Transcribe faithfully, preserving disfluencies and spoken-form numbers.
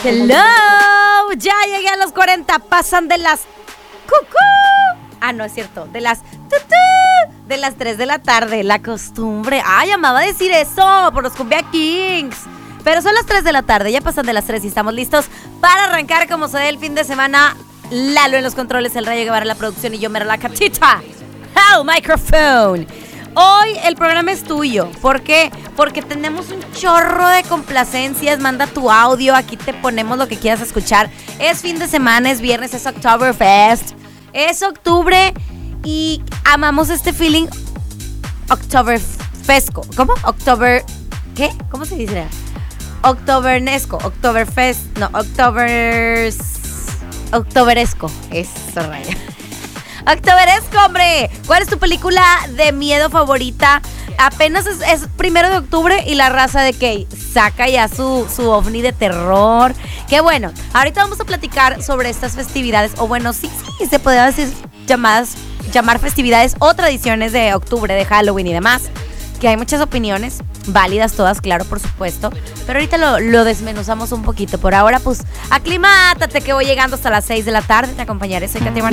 Hello, ya llegué a los cuarenta, pasan de las cucú. Ah, no es cierto, de las tutú, de las tres de la tarde, la costumbre. Ay, amaba decir eso por los Cumbia Kings. Pero son las tres de la tarde, ya pasan de las tres y estamos listos para arrancar como se dé el fin de semana. Lalo en los controles, el Rayo Guevara en la producción y yo, Mera la Catita. How microphone. Hoy el programa es tuyo. ¿Por qué? Porque tenemos un chorro de complacencias. Manda tu audio, aquí te ponemos lo que quieras escuchar. Es fin de semana, es viernes, es Oktoberfest. Es octubre y amamos este feeling Oktoberfesco. ¿Cómo? October... ¿Qué? ¿Cómo se dice? Oktobernesco, Oktoberfest, no, Oktobers... Oktoberesco. Eso, Raya. Oktoberesco, hombre. ¿Cuál es tu película de miedo favorita? Apenas es, es primero de octubre y la raza de Kay saca ya su, su ovni de terror. Qué bueno. Ahorita vamos a platicar sobre estas festividades. O bueno, sí, sí, se podría decir llamadas, llamar festividades o tradiciones de octubre, de Halloween y demás. Que hay muchas opiniones, válidas todas, claro, por supuesto. Pero ahorita lo, lo desmenuzamos un poquito. Por ahora, pues, aclimátate que voy llegando hasta las seis de la tarde. Te acompañaré, soy Katia